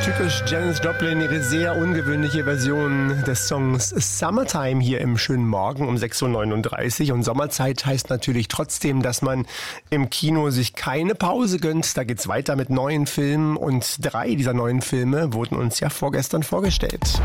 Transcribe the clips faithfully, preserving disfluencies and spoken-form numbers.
Typisch Janis Joplin, ihre sehr ungewöhnliche Version des Songs Summertime hier im schönen Morgen um sechs Uhr neununddreißig. Und Sommerzeit heißt natürlich trotzdem, dass man im Kino sich keine Pause gönnt. Da geht's weiter mit neuen Filmen und drei dieser neuen Filme wurden uns ja vorgestern vorgestellt.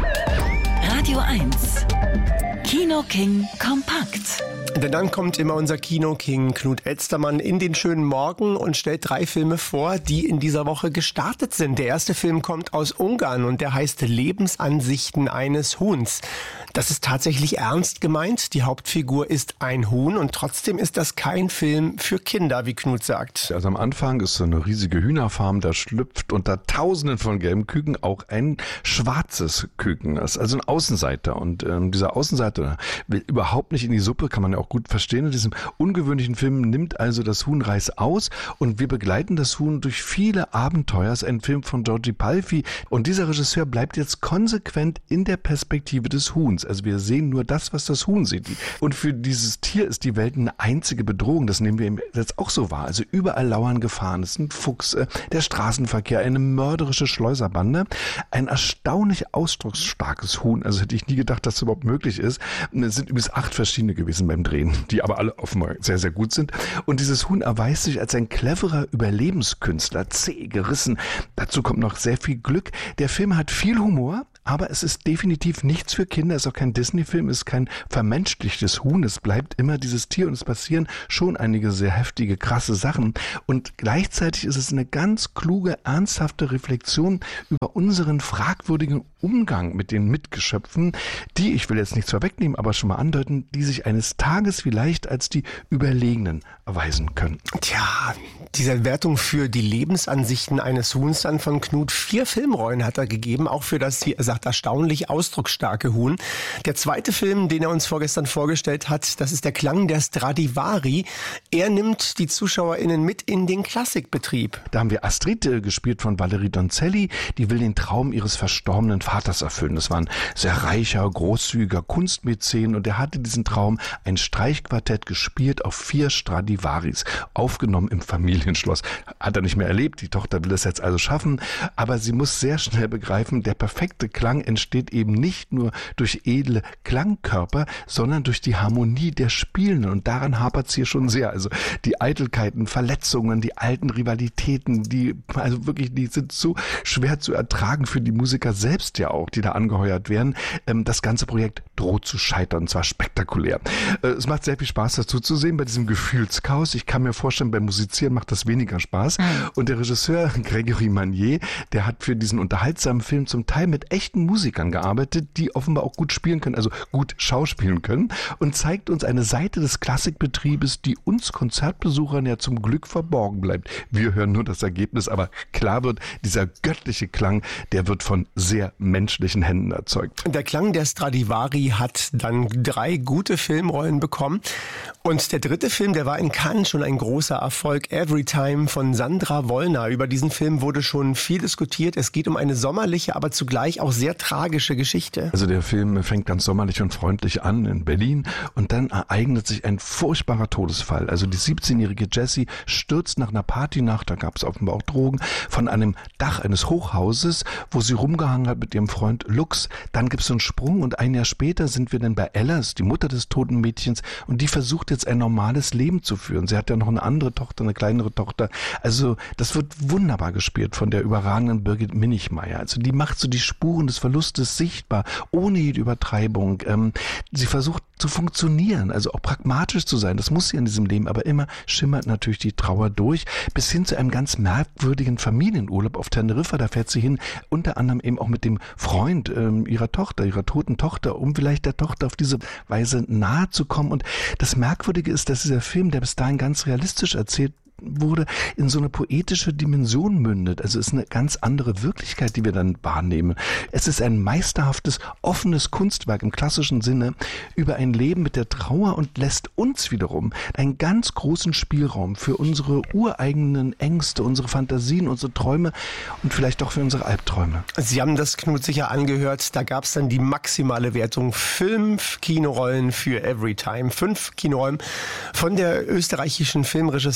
Radio eins Kino King Kompakt. Denn dann kommt immer unser Kino-King Knut Elstermann in den schönen Morgen und stellt drei Filme vor, die in dieser Woche gestartet sind. Der erste Film kommt aus Ungarn und der heißt Lebensansichten eines Huhns. Das ist tatsächlich ernst gemeint. Die Hauptfigur ist ein Huhn und trotzdem ist das kein Film für Kinder, wie Knut sagt. Also am Anfang ist so eine riesige Hühnerfarm, da schlüpft unter Tausenden von gelben Küken auch ein schwarzes Küken. Das ist also ein Außenseiter und ähm, dieser Außenseiter will überhaupt nicht in die Suppe, kann man ja auch gut verstehen. In diesem ungewöhnlichen Film nimmt also das Huhn Reis aus und wir begleiten das Huhn durch viele Abenteuer. Es ist ein Film von Georgi Palfi und dieser Regisseur bleibt jetzt konsequent in der Perspektive des Huhns. Also wir sehen nur das, was das Huhn sieht. Und für dieses Tier ist die Welt eine einzige Bedrohung. Das nehmen wir jetzt auch so wahr. Also überall lauern Gefahren. Es ist ein Fuchs, äh, der Straßenverkehr, eine mörderische Schleuserbande, ein erstaunlich ausdrucksstarkes Huhn. Also hätte ich nie gedacht, dass das überhaupt möglich ist. Es sind übrigens acht verschiedene gewesen beim Drehen, die aber alle offenbar sehr, sehr gut sind. Und dieses Huhn erweist sich als ein cleverer Überlebenskünstler, zäh, gerissen. Dazu kommt noch sehr viel Glück. Der Film hat viel Humor, aber es ist definitiv nichts für Kinder. Es ist auch kein Disney-Film, es ist kein vermenschlichtes Huhn. Es bleibt immer dieses Tier und es passieren schon einige sehr heftige, krasse Sachen. Und gleichzeitig ist es eine ganz kluge, ernsthafte Reflexion über unseren fragwürdigen Umgang mit den Mitgeschöpfen, die, ich will jetzt nichts vorwegnehmen, aber schon mal andeuten, die sich eines Tages vielleicht als die Überlegenen erweisen können. Tja, diese Wertung für die Lebensansichten eines Huhns dann von Knut, vier Filmrollen hat er gegeben, auch für das, wie er sagt, erstaunlich ausdrucksstarke Huhn. Der zweite Film, den er uns vorgestern vorgestellt hat, das ist der Klang der Stradivari. Er nimmt die ZuschauerInnen mit in den Klassikbetrieb. Da haben wir Astrid, äh, gespielt von Valerie Donzelli, die will den Traum ihres verstorbenen Vaters erfüllen. Das war ein sehr reicher, großzügiger Kunstmäzen und er hatte diesen Traum, ein Streichquartett gespielt auf vier Stradivaris, aufgenommen im Familienschloss. Hat er nicht mehr erlebt, die Tochter will es jetzt also schaffen, aber sie muss sehr schnell begreifen, der perfekte Klang entsteht eben nicht nur durch edle Klangkörper, sondern durch die Harmonie der Spielenden und daran hapert es hier schon sehr. Also die Eitelkeiten, Verletzungen, die alten Rivalitäten, die also wirklich, die sind so schwer zu ertragen für die Musiker selbst ja auch, die da angeheuert werden. Das ganze Projekt droht zu scheitern, und zwar spektakulär. Es macht sehr viel Spaß dazu zu sehen bei diesem Gefühlschaos. Ich kann mir vorstellen, beim Musizieren macht das weniger Spaß. Und der Regisseur Gregory Manier, der hat für diesen unterhaltsamen Film zum Teil mit echten Musikern gearbeitet, die offenbar auch gut spielen können, also gut schauspielen können und zeigt uns eine Seite des Klassikbetriebes, die uns Konzertbesuchern ja zum Glück verborgen bleibt. Wir hören nur das Ergebnis, aber klar wird, dieser göttliche Klang, der wird von sehr menschlichen Händen erzeugt. Der Klang der Stradivari hat dann drei gute Filmrollen bekommen und der dritte Film, der war in Cannes schon ein großer Erfolg, Everytime von Sandra Wollner. Über diesen Film wurde schon viel diskutiert. Es geht um eine sommerliche, aber zugleich auch sehr tragische Geschichte. Also der Film fängt ganz sommerlich und freundlich an in Berlin und dann ereignet sich ein furchtbarer Todesfall. Also die siebzehnjährige Jessie stürzt nach einer Partynacht, da gab es offenbar auch Drogen, von einem Dach eines Hochhauses, wo sie rumgehangen hat mit ihrem Freund Lux. Dann gibt es einen Sprung und ein Jahr später sind wir dann bei Ella, die Mutter des toten Mädchens, und die versucht jetzt ein normales Leben zu führen. Sie hat ja noch eine andere Tochter, eine kleinere Tochter. Also das wird wunderbar gespielt von der überragenden Birgit Minichmeier. Also die macht so die Spuren des Verlustes sichtbar, ohne jede Übertreibung. Ähm, sie versucht zu funktionieren, also auch pragmatisch zu sein. Das muss sie in diesem Leben, aber immer schimmert natürlich die Trauer durch, bis hin zu einem ganz merkwürdigen Familienurlaub auf Teneriffa. Da fährt sie hin, unter anderem eben auch mit dem Freund ähm, ihrer Tochter, ihrer toten Tochter, um vielleicht der Tochter auf diese Weise nahe zu kommen. Und das Merkwürdige ist, dass dieser Film, der bis dahin ganz realistisch erzählt wurde, in so eine poetische Dimension mündet. Also es ist eine ganz andere Wirklichkeit, die wir dann wahrnehmen. Es ist ein meisterhaftes, offenes Kunstwerk im klassischen Sinne über ein Leben mit der Trauer und lässt uns wiederum einen ganz großen Spielraum für unsere ureigenen Ängste, unsere Fantasien, unsere Träume und vielleicht auch für unsere Albträume. Sie haben das, Knut, sicher angehört. Da gab es dann die maximale Wertung. Fünf Kinorollen für Everytime. Fünf Kinorollen von der österreichischen Filmregisseurin und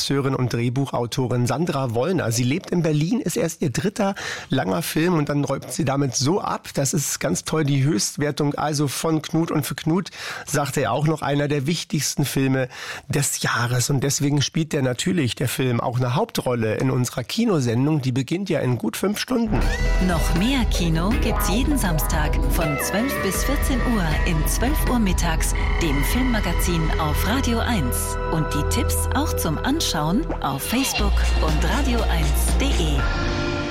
und Drehbuchautorin Sandra Wollner. Sie lebt in Berlin, ist erst ihr dritter langer Film und dann räumt sie damit so ab. Das ist ganz toll, die Höchstwertung also von Knut. Und für Knut sagte er auch noch einer der wichtigsten Filme des Jahres. Und deswegen spielt der natürlich, der Film, auch eine Hauptrolle in unserer Kinosendung. Die beginnt ja in gut fünf Stunden. Noch mehr Kino gibt's jeden Samstag von zwölf bis vierzehn Uhr in zwölf Uhr mittags, dem Filmmagazin auf Radio eins. Und die Tipps auch zum Anschauen auf Facebook und radio eins punkt de.